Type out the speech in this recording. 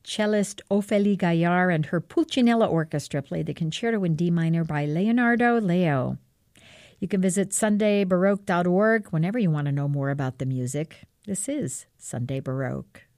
cellist Ophélie Gaillard and her Pulcinella Orchestra played the Concerto in D minor by Leonardo Leo. You can visit sundaybaroque.org whenever you want to know more about the music. This is Sunday Baroque.